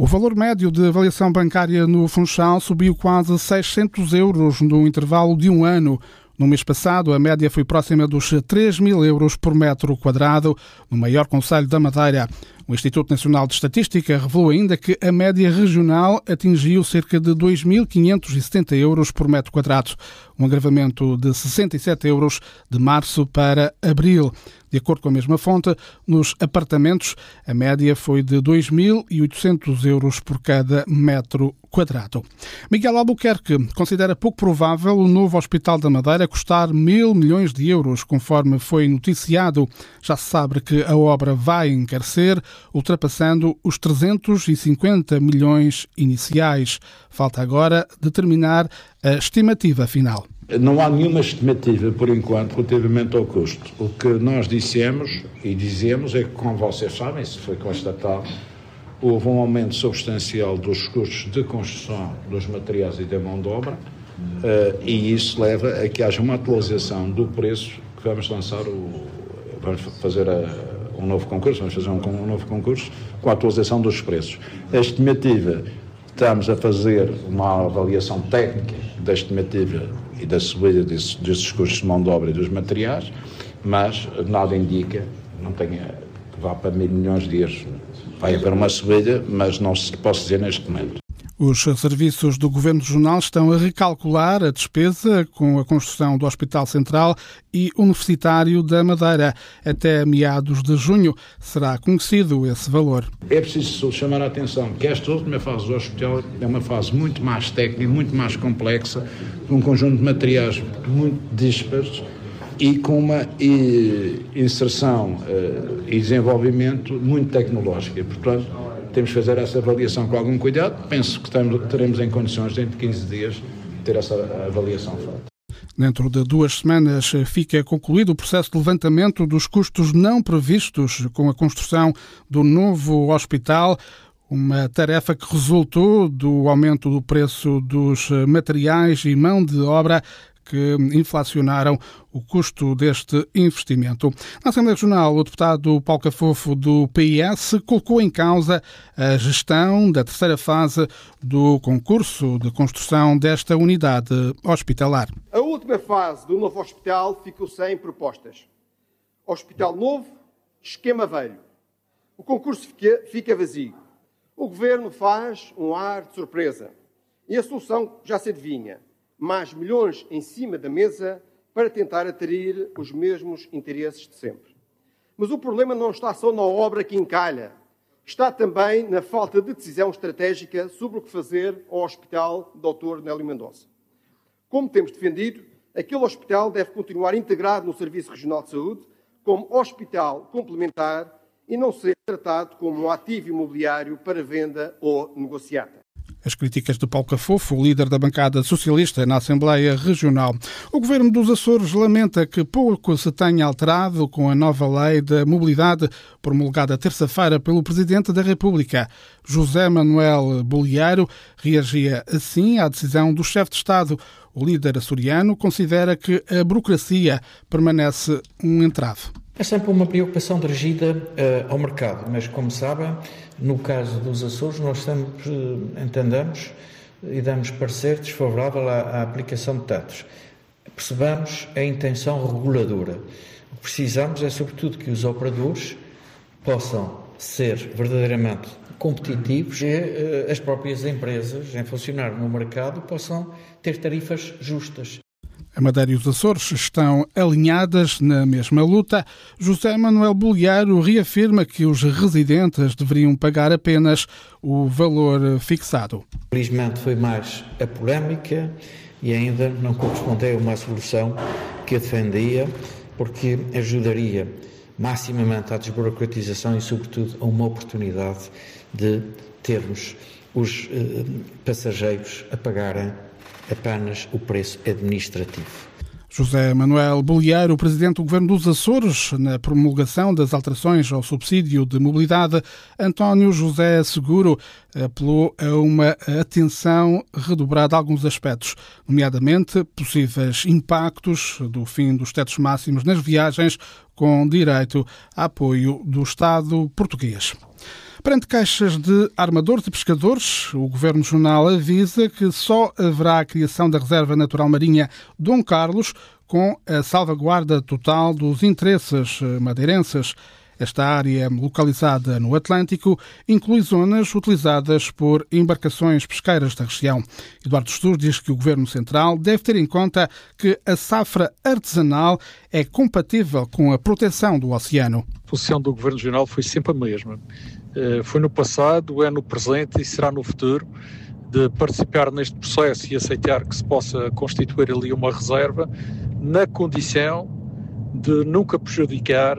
O valor médio de avaliação bancária no Funchal subiu quase 600 euros no intervalo de um ano. No mês passado, a média foi próxima dos 3.000 euros por metro quadrado, no maior concelho da Madeira. O Instituto Nacional de Estatística revelou ainda que a média regional atingiu cerca de 2.570 euros por metro quadrado, um agravamento de 67 euros de março para abril. De acordo com a mesma fonte, nos apartamentos, a média foi de 2.800 euros por cada metro quadrado. Miguel Albuquerque considera pouco provável o novo Hospital da Madeira custar 1.000 milhões de euros, conforme foi noticiado. Já se sabe que a obra vai encarecer, ultrapassando os 350 milhões iniciais. Falta agora determinar a estimativa final. Não há nenhuma estimativa, por enquanto, relativamente ao custo. O que nós dissemos e dizemos é que, como vocês sabem, isso foi constatado, houve um aumento substancial dos custos de construção dos materiais e da mão de obra, e isso leva a que haja uma atualização do preço que vamos lançar, vamos fazer um novo concurso, um novo concurso com a atualização dos preços. A estimativa, estamos a fazer uma avaliação técnica da estimativa e da subida desses custos de mão de obra e dos materiais, mas nada indica, que vá para 1.000 milhões de euros. Vai haver uma subida, mas não se posso dizer neste momento. Os serviços do Governo Regional estão a recalcular a despesa com a construção do Hospital Central e Universitário da Madeira. Até meados de junho será conhecido esse valor. É preciso chamar a atenção que esta última fase do hospital é uma fase muito mais técnica, muito mais complexa, com um conjunto de materiais muito dispares e com uma inserção e desenvolvimento muito tecnológico. E, portanto, temos que fazer essa avaliação com algum cuidado. Penso que teremos em condições, dentro de 15 dias, ter essa avaliação feita. Dentro de 2 semanas fica concluído o processo de levantamento dos custos não previstos com a construção do novo hospital, uma tarefa que resultou do aumento do preço dos materiais e mão de obra que inflacionaram o custo deste investimento. Na Assembleia Regional, o deputado Paulo Cafofo, do PS, colocou em causa a gestão da terceira fase do concurso de construção desta unidade hospitalar. A última fase do novo hospital ficou sem propostas. Hospital novo, esquema velho. O concurso fica vazio. O Governo faz um ar de surpresa. E a solução já se adivinha. Mais milhões em cima da mesa para tentar atrair os mesmos interesses de sempre. Mas o problema não está só na obra que encalha. Está também na falta de decisão estratégica sobre o que fazer ao Hospital Dr. Nélio Mendonça. Como temos defendido, aquele hospital deve continuar integrado no Serviço Regional de Saúde como hospital complementar e não ser tratado como um ativo imobiliário para venda ou negociata. As críticas de Paulo Cafofo, o líder da bancada socialista na Assembleia Regional. O Governo dos Açores lamenta que pouco se tenha alterado com a nova lei da mobilidade promulgada terça-feira pelo Presidente da República. José Manuel Bolieiro reagia assim à decisão do chefe de Estado. O líder açoriano considera que a burocracia permanece um entrave. É sempre uma preocupação dirigida ao mercado, mas como sabem, no caso dos Açores, nós sempre entendemos e damos parecer desfavorável à aplicação de tetos. Percebamos a intenção reguladora. O que precisamos é, sobretudo, que os operadores possam ser verdadeiramente competitivos e as próprias empresas, em funcionar no mercado, possam ter tarifas justas. A Madeira e os Açores estão alinhadas na mesma luta. José Manuel Bolieiro reafirma que os residentes deveriam pagar apenas o valor fixado. Felizmente foi mais a polémica e ainda não correspondeu a uma solução que a defendia, porque ajudaria maximamente à desburocratização e, sobretudo, a uma oportunidade de termos os passageiros a pagarem apenas o preço administrativo. José Manuel Bolieiro, presidente do Governo dos Açores, na promulgação das alterações ao subsídio de mobilidade, António José Seguro apelou a uma atenção redobrada a alguns aspectos, nomeadamente possíveis impactos do fim dos tetos máximos nas viagens com direito a apoio do Estado português. Perante queixas de armadores e pescadores, o Governo Regional avisa que só haverá a criação da Reserva Natural Marinha Dom Carlos com a salvaguarda total dos interesses madeirenses. Esta área, localizada no Atlântico, inclui zonas utilizadas por embarcações pesqueiras da região. Eduardo Jesus diz que o Governo Central deve ter em conta que a safra artesanal é compatível com a proteção do oceano. A posição do Governo Regional foi sempre a mesma. Foi no passado, é no presente e será no futuro, de participar neste processo e aceitar que se possa constituir ali uma reserva, na condição de nunca prejudicar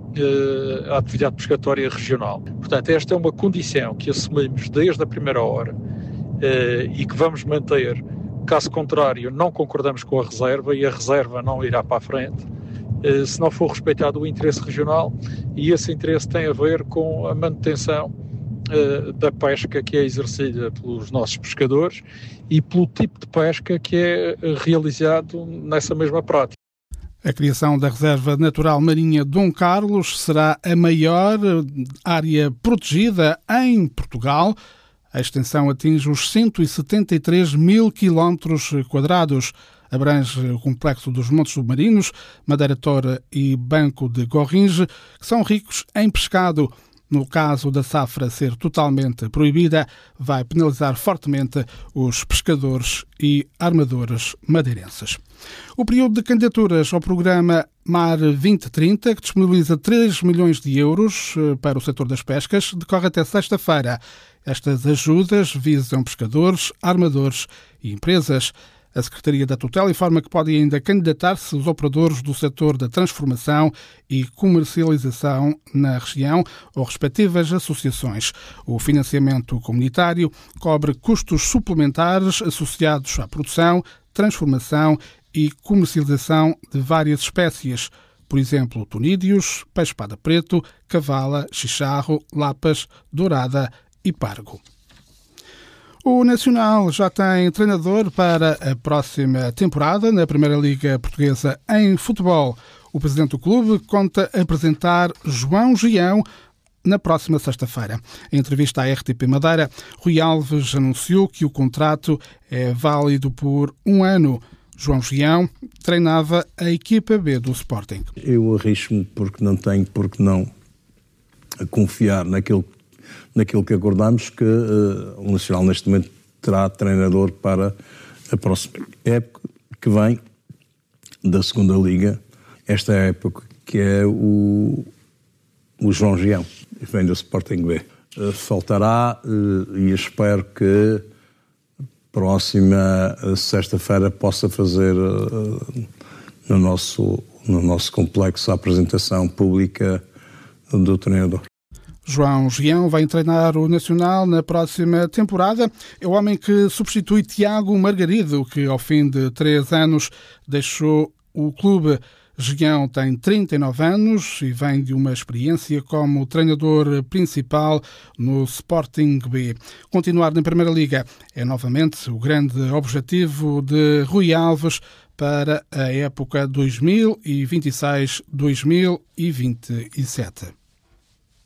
a atividade pescatória regional. Portanto, esta é uma condição que assumimos desde a primeira hora e que vamos manter. Caso contrário, não concordamos com a reserva e a reserva não irá para a frente se não for respeitado o interesse regional, e esse interesse tem a ver com a manutenção da pesca que é exercida pelos nossos pescadores e pelo tipo de pesca que é realizado nessa mesma prática. A criação da Reserva Natural Marinha Dom Carlos será a maior área protegida em Portugal. A extensão atinge os 173 mil quilómetros quadrados. Abrange o complexo dos Montes Submarinos, Madeira Tora e Banco de Gorringe, que são ricos em pescado. No caso da safra ser totalmente proibida, vai penalizar fortemente os pescadores e armadores madeirenses. O período de candidaturas ao programa Mar 2030, que disponibiliza 3 milhões de euros para o setor das pescas, decorre até sexta-feira. Estas ajudas visam pescadores, armadores e empresas. A Secretaria da Tutela informa que podem ainda candidatar-se os operadores do setor da transformação e comercialização na região ou respectivas associações. O financiamento comunitário cobre custos suplementares associados à produção, transformação e comercialização de várias espécies, por exemplo, tonídeos, peixe-espada preto, cavala, chicharro, lapas, dourada e pargo. O Nacional já tem treinador para a próxima temporada na Primeira Liga Portuguesa em futebol. O presidente do clube conta apresentar João Gião na próxima sexta-feira. Em entrevista à RTP Madeira, Rui Alves anunciou que o contrato é válido por 1 ano. João Gião treinava a equipa B do Sporting. Eu arrisco-me porque não tenho, porque não confiar naquilo que acordamos, que o Nacional neste momento terá treinador para a próxima época que vem da segunda Liga. Esta época que é o João Gião, que vem do Sporting B. Faltará e espero que próxima sexta-feira possa fazer no nosso complexo a apresentação pública do treinador. João Gião vai treinar o Nacional na próxima temporada. É o homem que substitui Tiago Margarido, que ao fim de 3 anos deixou o clube. Gião tem 39 anos e vem de uma experiência como treinador principal no Sporting B. Continuar na Primeira Liga é novamente o grande objetivo de Rui Alves para a época 2026-2027.